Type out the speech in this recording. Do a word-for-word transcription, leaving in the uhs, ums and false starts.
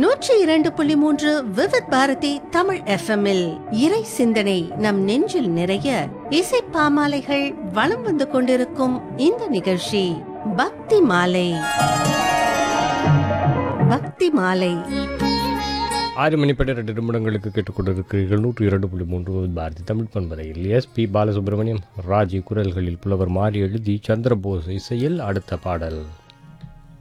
நூற்றி இரண்டு புள்ளி மூன்று விவித் பாரதி தமிழ் எஃப்எம்மில் இறை சிந்தனை நம் நெஞ்சில் நிறைய இசை பாமாலைகள் வலம் வந்து கொண்டிருக்கும் இந்த நிகழ்ச்சி பக்தி மாலை. பக்தி மாலை ஆறு மணிப்பட்ட ரெண்டு நிமிடங்களுக்கு கேட்டுக்கொண்டிருக்கிறீர்கள். நூற்றி இரண்டு புள்ளி மூன்று பாரதி தமிழ் பண்பலையில் எஸ் பி பாலசுப்ரமணியம் ராஜி குரல்களில் புலவர் மாறி எழுதி சந்திரபோஸ் இசையில் அடுத்த பாடல்.